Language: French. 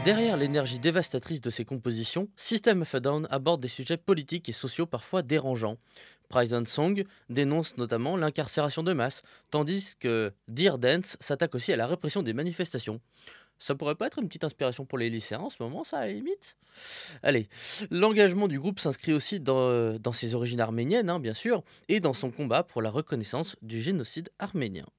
Derrière l'énergie dévastatrice de ses compositions, System of a Down aborde des sujets politiques et sociaux parfois dérangeants. Prison Song dénonce notamment l'incarcération de masse, tandis que Dear Dance s'attaque aussi à la répression des manifestations. Ça pourrait pas être une petite inspiration pour les lycéens en ce moment, ça, à la limite. Allez, l'engagement du groupe s'inscrit aussi dans ses origines arméniennes, hein, bien sûr, et dans son combat pour la reconnaissance du génocide arménien.